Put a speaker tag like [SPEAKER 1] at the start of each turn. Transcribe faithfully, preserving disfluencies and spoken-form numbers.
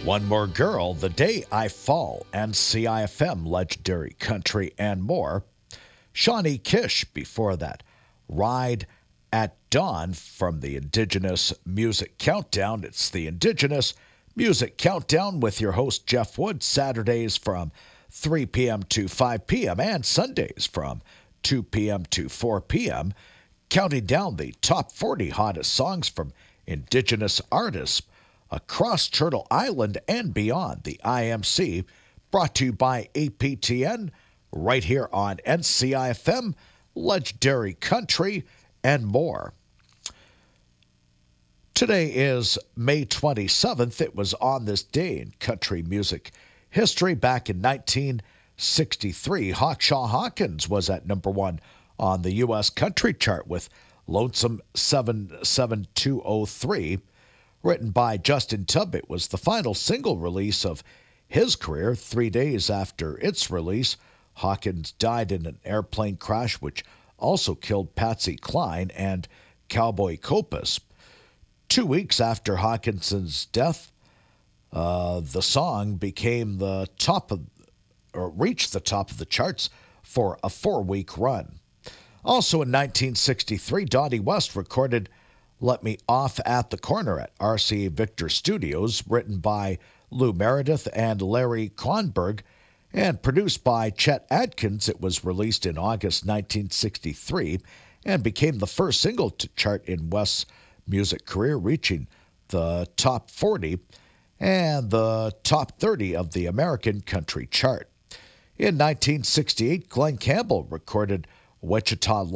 [SPEAKER 1] One More Girl, The Day I Fall, and C I F M, Legendary Country, and more. Shawnee Kish before that. Ride at Dawn from the Indigenous Music Countdown. It's the Indigenous Music Countdown with your host, Jeff Wood, Saturdays from three p.m. to five p.m. and Sundays from two p.m. to four p.m., counting down the top forty hottest songs from Indigenous artists across Turtle Island and beyond. The I M C, brought to you by A P T N, right here on N C I F M, Legendary Country, and more. Today is May twenty-seventh. It was on this day in country music history. Back in nineteen sixty-three, Hawkshaw Hawkins was at number one on the U S country chart with Lonesome seven seven two oh three. Written by Justin Tubb, it was the final single release of his career. Three days after its release, Hawkins died in an airplane crash which also killed Patsy Cline and Cowboy Copas. Two weeks after Hawkinson's death, uh, the song became the top of, or reached the top of the charts for a four-week run. Also in nineteen sixty-three, Donnie West recorded Let Me Off at the Corner at R C A Victor Studios, written by Lou Meredith and Larry Kronberg, and produced by Chet Atkins. It was released in August nineteen sixty-three and became the first single to chart in West's music career, reaching the top forty and the top thirty of the American country chart. In nineteen sixty-eight, Glen Campbell recorded Wichita